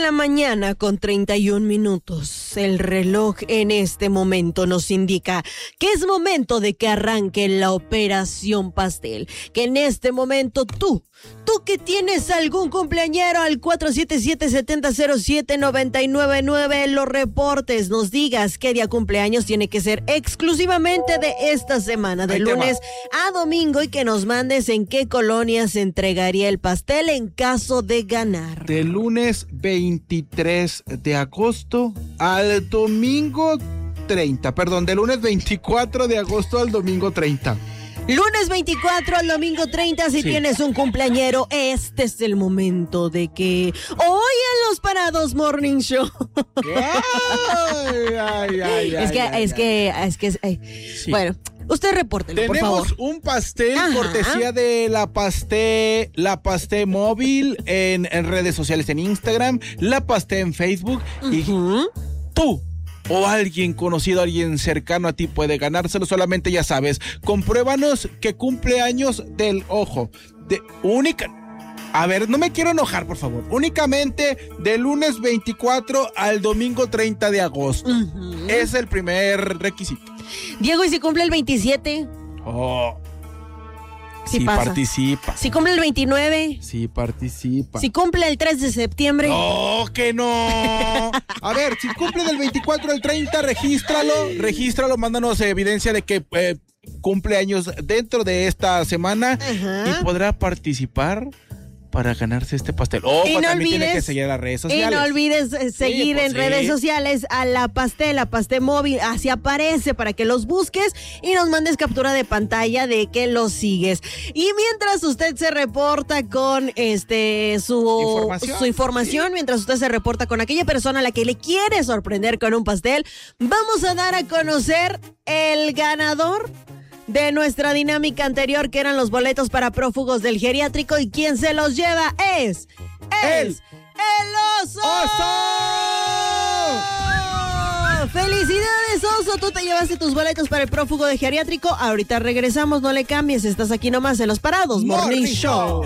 la mañana con 31 minutos. El reloj en este momento nos indica que es momento de que arranque la Operación Pastel. Que en este momento tú que tienes algún cumpleañero al 477-700-7999, los reportes, nos digas qué día cumpleaños tiene que ser exclusivamente de esta semana, de lunes a domingo, y que nos mandes en qué colonia se entregaría el pastel en caso de ganar. De lunes 23 de agosto al domingo 30, de lunes 24 de agosto al domingo 30. Lunes 24 al domingo 30, si tienes un cumpleañero, este es el momento de que hoy en Los Parados Morning Show. Bueno, usted repórtelo, por favor. Tenemos un pastel cortesía de la Pasté Móvil en redes sociales, en Instagram, la Pasté en Facebook, y tú o alguien conocido, alguien cercano a ti puede ganárselo. Solamente ya sabes, compruébanos que cumple años del A ver, no me quiero enojar, por favor. Únicamente de lunes 24 al domingo 30 de agosto. Es el primer requisito. Diego, ¿y si cumple el 27? Sí participa. ¿Si cumple el 29? Sí participa. ¿Si cumple el 3 de septiembre? ¡No, que no! A ver, si cumple del 24 al 30, regístralo, mándanos evidencia de que cumple años dentro de esta semana y podrá participar para ganarse este pastel. Y no también olvides, tiene que seguir a las redes sociales. Y no olvides seguir en redes sociales a la Pasté Móvil. Así aparece para que los busques y nos mandes captura de pantalla de que los sigues. Y mientras usted se reporta con su información, mientras usted se reporta con aquella persona a la que le quiere sorprender con un pastel, vamos a dar a conocer el ganador de nuestra dinámica anterior, que eran los boletos para prófugos del geriátrico, y quien se los lleva es el Oso. ¡Felicidades, Oso! Tú te llevaste tus boletos para el prófugo de geriátrico. Ahorita regresamos, no le cambies, estás aquí nomás en Los Parados Morning Show.